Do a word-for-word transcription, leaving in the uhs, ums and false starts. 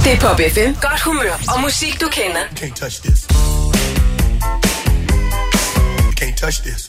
Det er Pop F M. Godt humør og musik, du kender. You can't touch this. You can't touch this.